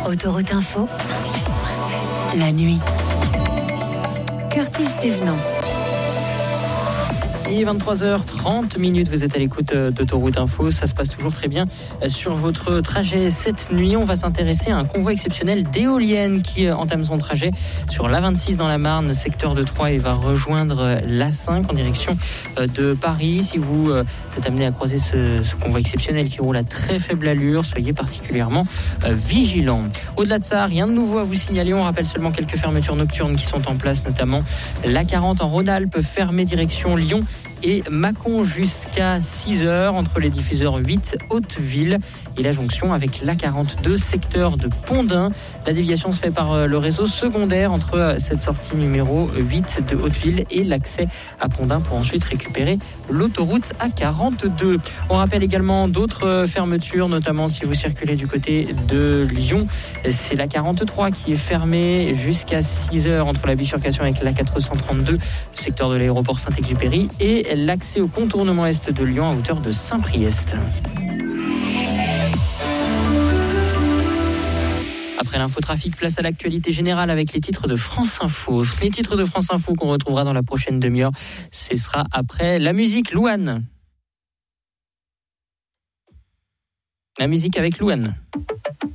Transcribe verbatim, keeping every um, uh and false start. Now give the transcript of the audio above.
Autoroute Info, la nuit. Curtis Thévenant. Il est vingt-trois heures trente minutes, vous êtes à l'écoute d'Autoroute Info, ça se passe toujours très bien sur votre trajet. Cette nuit, on va s'intéresser à un convoi exceptionnel d'éoliennes qui entame son trajet sur l'A vingt-six dans la Marne, secteur de Troyes, et va rejoindre l'A cinq en direction de Paris. Si vous êtes amené à croiser ce, ce convoi exceptionnel qui roule à très faible allure, soyez particulièrement vigilants. Au-delà de ça, rien de nouveau à vous signaler, on rappelle seulement quelques fermetures nocturnes qui sont en place, notamment l'A quarante en Rhône-Alpes, fermée direction Lyon et Mâcon jusqu'à six heures entre les diffuseurs huit Hauteville et la jonction avec l'A quarante-deux secteur de Pondin. La déviation se fait par le réseau secondaire entre cette sortie numéro huit de Hauteville et l'accès à Pondin pour ensuite récupérer l'autoroute A quarante-deux. On rappelle également d'autres fermetures, notamment si vous circulez du côté de Lyon. C'est l'A quarante-trois qui est fermée jusqu'à six heures entre la bifurcation avec l'A quatre cent trente-deux, le secteur de l'aéroport Saint-Exupéry, et l'accès au contournement est de Lyon à hauteur de Saint-Priest. Après l'infotrafic, place à l'actualité générale avec les titres de France Info. Les titres de France Info qu'on retrouvera dans la prochaine demi-heure, ce sera après la musique. Louane. La musique avec Louane.